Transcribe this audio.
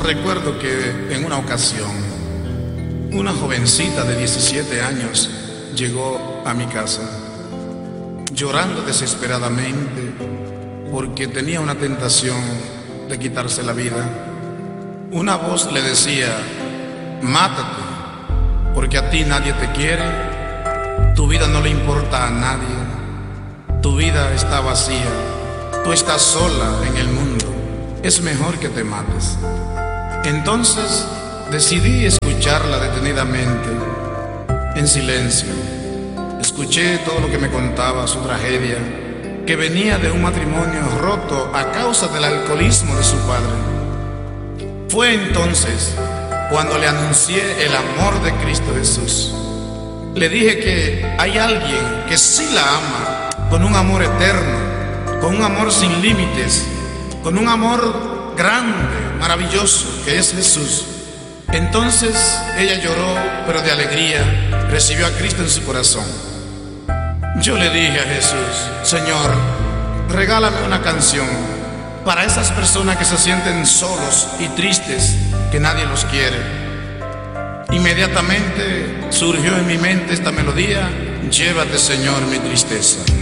Recuerdo que en una ocasión, una jovencita de 17 años llegó a mi casa, llorando desesperadamente porque tenía una tentación de quitarse la vida. Una voz le decía: mátate, porque a ti nadie te quiere, tu vida no le importa a nadie, tu vida está vacía, tú estás sola en el mundo, es mejor que te mates. Entonces decidí escucharla detenidamente, en silencio. Escuché todo lo que me contaba, su tragedia, que venía de un matrimonio roto a causa del alcoholismo de su padre. Fue entonces cuando le anuncié el amor de Cristo Jesús. Le dije que hay alguien que sí la ama, con un amor eterno, con un amor sin límites, con un amor grande, maravilloso, que es Jesús. Entonces ella lloró, pero de alegría recibió a Cristo en su corazón. Yo le dije a Jesús: Señor, regálame una canción para esas personas que se sienten solos y tristes, que nadie los quiere. Inmediatamente surgió en mi mente esta melodía: llévate, Señor, mi tristeza.